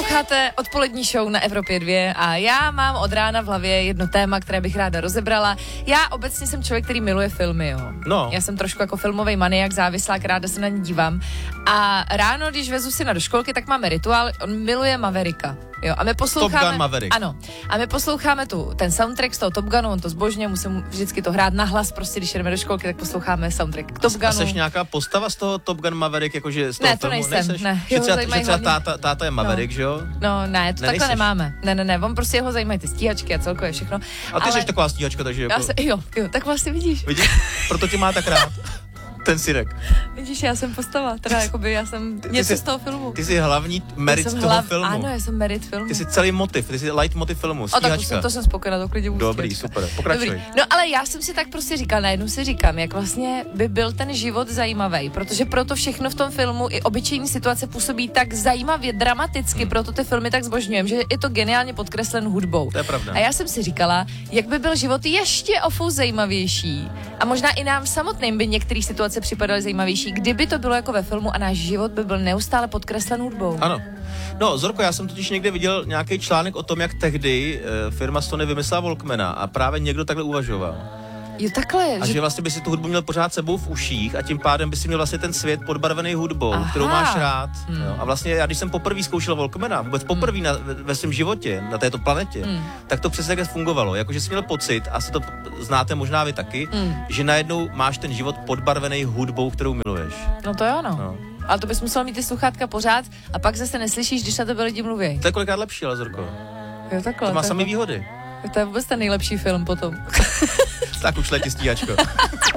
Posloucháte odpolední show na Evropě 2 a já mám od rána v hlavě jedno téma, které bych ráda rozebrala. Já obecně jsem člověk, který miluje filmy, jo. No. Já jsem trošku jako filmový maniak, závislák, ráda se na ně dívám. A ráno, když vezu syna do školky, tak máme rituál, on miluje Mavericka. Jo, a my posloucháme, Top Gun Maverick. Ano. A my posloucháme ten soundtrack z toho Top Gunu, on to zbožňuje, musím vždycky to hrát nahlas, prostě když jdeme do školky, tak posloucháme soundtrack Top Gunu. A seš nějaká postava z toho Top Gun Maverick, jakože z toho Ne, to filmu? nejsem, ne. Že třeba táta je Maverick, že jo? No, ne, to takhle nemáme. Ne, on prostě jeho zajímají ty stíhačky a celkově všechno. A ty jsi taková stíhačka, takže jako... Jo, tak vlastně vidíš. Vidíš? Proto tě má tak rád. Ten Sirek. Vidíš, já jsem postava, teda jakoby já jsem něco z toho filmu. Ty jsi hlavní merit toho filmu. Ano, já jsem merit filmu. Ty jsi celý motiv, ty jsi light motiv filmu, stíhačka. Tak to jsem spokojená, to klidně Dobrý, super, pokračuj. Dobrý. No ale já jsem si tak prostě říkala, najednou si říkám, jak vlastně by byl ten život zajímavý, protože proto všechno v tom filmu i obyčejní situace působí tak zajímavě, dramaticky, proto ty filmy tak zbožňujem, že je to geniálně podkreslen hudbou. To je pravda. A já jsem si říkala, jak by byl život ještě o fous zajímavější a možná i nám samotným by některé situace připadaly zajímavější, kdyby to bylo jako ve filmu a náš život by byl neustále podkreslen hudbou. Ano. No, Zorko, já jsem totiž někde viděl nějaký článek o tom, jak tehdy firma Sony vymyslela Walkmana a právě někdo takhle uvažoval. Jo, takhle. A že vlastně by si tu hudbu měl pořád sebou v uších a tím pádem by si měl vlastně ten svět podbarvený hudbou, kterou máš rád. Jo. A vlastně já, když jsem poprvé zkoušel Walkmana, vůbec poprvé ve svém životě, na této planetě, tak to přesně tak fungovalo. Jakože jsi měl pocit, asi to znáte možná vy taky, že najednou máš ten život podbarvený hudbou, kterou miluješ. No to jo, no. Ale to bys musel mít ty sluchátka pořád a pak zase neslyšíš, když na tebe lidi mluví. To je kolikrát lepší, ale Zorko. Jo, takhle. To má samý výhody. To je vůbec ten nejlepší film potom. Tak už letí stíhačko.